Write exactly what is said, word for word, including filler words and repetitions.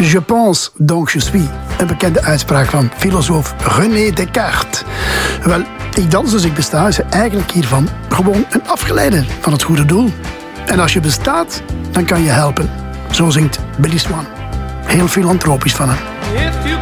Je pense, donc je suis. Een bekende uitspraak van filosoof René Descartes. Wel, ik dans dus ik besta is eigenlijk hiervan gewoon een afgeleide van het goede doel. En als je bestaat, dan kan je helpen. Zo zingt Billy Swan. Heel filantropisch van hem.